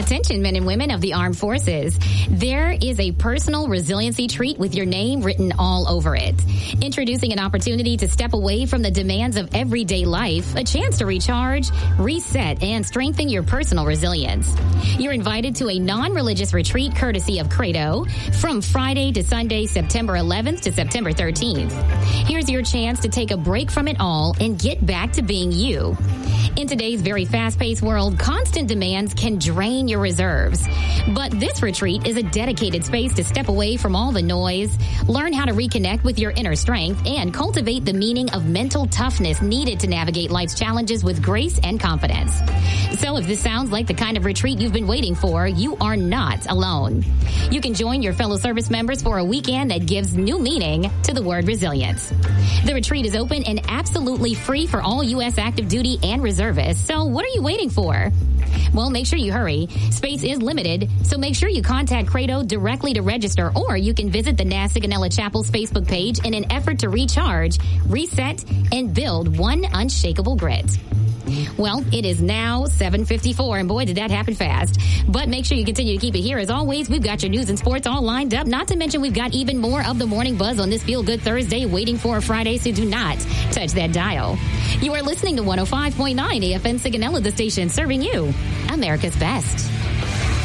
Attention, men and women of the armed forces. There is a personal resiliency treat with your name written all over it. Introducing an opportunity to step away from the demands of everyday life, a chance to recharge, reset, and strengthen your personal resilience. You're invited to a non-religious retreat courtesy of Credo from Friday to Sunday, September 11th to September 13th. Here's your chance to take a break from it all and get back to being you. In today's very fast-paced world, constant demands can drain your reserves. But this retreat is a dedicated space to step away from all the noise, learn how to reconnect with your inner strength, and cultivate the meaning of mental toughness needed to navigate life's challenges with grace and confidence. So if this sounds like the kind of retreat you've been waiting for, you are not alone. You can join your fellow service members for a weekend that gives new meaning to the word resilience. The retreat is open and absolutely free for all U.S. active duty and reservists. So what are you waiting for? Well, make sure you hurry. Space is limited, so make sure you contact Credo directly to register, or you can visit the Naz Sigonella Chapel's Facebook page in an effort to recharge, reset, and build one unshakable grit. Well, it is now 7:54, and boy, did that happen fast. But make sure you continue to keep it here. As always, we've got your news and sports all lined up. Not to mention, we've got even more of the Morning Buzz on this Feel Good Thursday waiting for a Friday, so do not touch that dial. You are listening to 105.9 AFN Sigonella, the station serving you America's best.